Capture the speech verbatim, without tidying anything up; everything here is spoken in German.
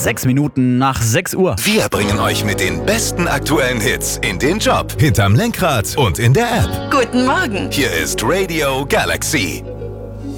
Sechs Minuten nach sechs Uhr. Wir bringen euch mit den besten aktuellen Hits in den Job, hinterm Lenkrad und in der App. Guten Morgen. Hier ist Radio Galaxy.